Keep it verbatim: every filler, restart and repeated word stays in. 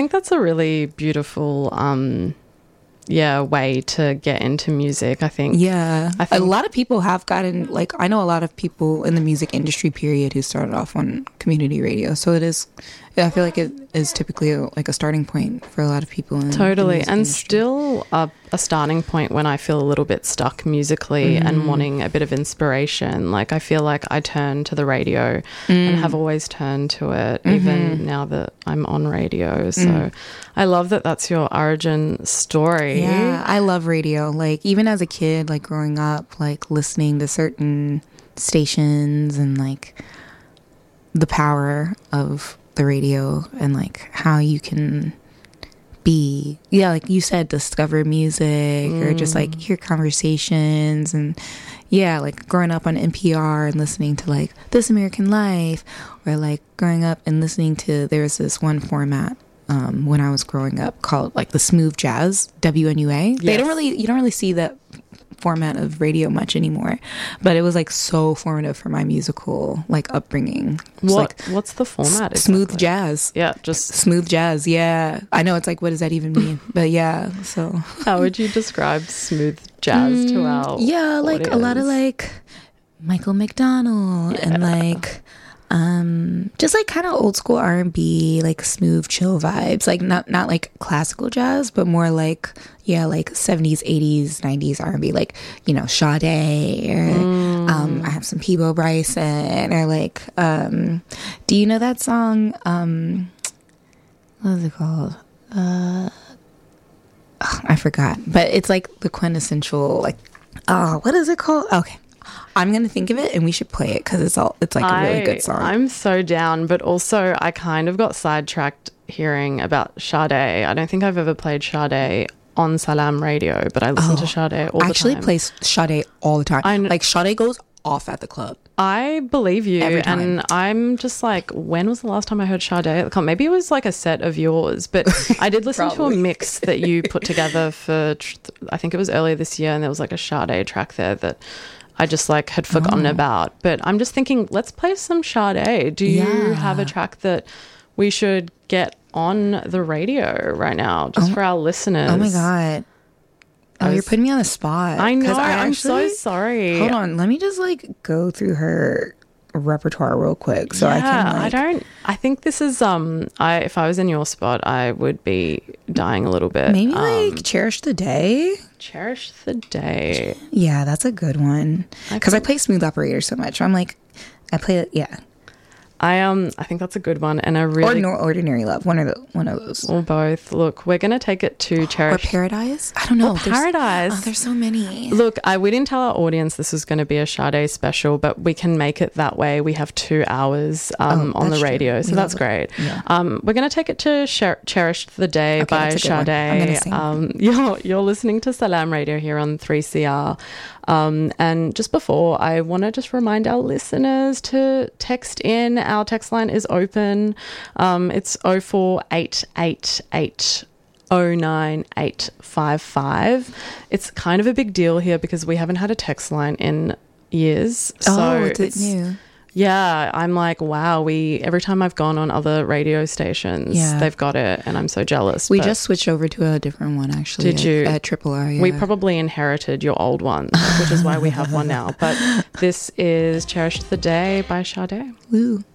think that's a really beautiful um yeah way to get into music. I think yeah I think a lot of people have gotten, like, I know a lot of people in the music industry period who started off on community radio, so it is, I feel like it is typically a, like a starting point for a lot of people in totally the and industry. Still a, a starting point when I feel a little bit stuck musically mm. and wanting a bit of inspiration. Like I feel like I turn to the radio mm. and have always turned to it, mm-hmm. even now that I'm on radio. So mm. I love that that's your origin story. Yeah, I love radio. Like even as a kid, like growing up, like listening to certain stations and like the power of the radio and like how you can be, yeah, like you said, discover music mm. or just like hear conversations. And yeah, like growing up on N P R and listening to like This American Life, or like growing up and listening to, there was this one format um when I was growing up called like the smooth jazz, W N U A. Yes. They don't really, you don't really see that format of radio much anymore, but it was like so formative for my musical like upbringing. What like, what's the format? S- smooth exactly? jazz. Yeah, just smooth jazz. Yeah, I know it's like, what does that even mean? But yeah, so how would you describe smooth jazz mm, to our yeah like audience? A lot of like Michael McDonald yeah. and like um just like kind of old school R and B, like smooth chill vibes, like not not like classical jazz, but more like yeah like seventies, eighties, nineties R and B, like, you know, Sade, or mm. um I have some Peabo Bryson, or like um do you know that song, um what is it called, uh oh, I forgot, but it's like the quintessential, like, oh, what is it called? Okay, I'm gonna think of it and we should play it because it's all it's like a really I, good song. I'm so down, but also I kind of got sidetracked hearing about Sade. I don't think I've ever played Sade on Salam Radio, but I listen oh, to Sade all the time. I actually play Sade all the time. I kn- like Sade goes off at the club. I believe you. Every time. And I'm just like, when was the last time I heard Sade at the club? Maybe it was like a set of yours, but I did listen to a mix that you put together for, I think it was earlier this year, and there was like a Sade track there that I just like had forgotten oh. about. But I'm just thinking, let's play some Sade. Do you yeah. have a track that we should get on the radio right now, just oh, for our listeners? Oh my God. Oh, was, you're putting me on the spot. I know. I I'm actually, so sorry. Hold on. Let me just like go through her repertoire real quick so yeah, I can like... I don't I think this is um I if I was in your spot I would be dying a little bit. Maybe um, like Cherish the Day. Cherish the Day. Yeah, that's a good one. Because I, I play Smooth Operator so much. I'm like, I play it, yeah. I um I think that's a good one, and I really or no, Ordinary Love, one of the one of those, or both. Look, we're gonna take it to Cherish or Paradise. I don't know. Or Paradise. There's, oh, there's so many. Look, I we didn't tell our audience this was going to be a Sade special, but we can make it that way. We have two hours um, oh, on the radio, true. so that's great. Yeah. Um, we're gonna take it to Cher- Cherish the Day okay, by Sade. Um, you're you're listening to Salam Radio here on three C R. Um, and just before, I want to just remind our listeners to text in. Our text line is open. Um, it's oh four eight eight eight oh nine eight five five. It's kind of a big deal here because we haven't had a text line in years. So oh, it's, it's new. Yeah, I'm like, wow, we every time I've gone on other radio stations, yeah. they've got it, and I'm so jealous. We just switched over to a different one, actually. Did at, you? At Triple R, yeah. We probably inherited your old one, which is why we have one now. But this is Cherish the Day by Sade. Woo.